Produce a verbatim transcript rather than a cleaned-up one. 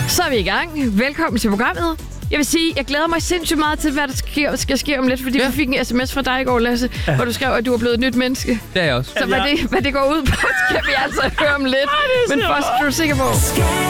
Så er vi i gang. Velkommen til programmet. Jeg vil sige, jeg glæder mig sindssygt meget til, hvad der skal, skal ske om lidt, fordi ja. vi fik en sms fra dig i går, Lasse, ja. hvor du skrev, at du er blevet et nyt menneske. Det er jeg også. Så hvad, det, hvad det går ud på, skal vi altså høre om lidt. Men først, er du sikker på?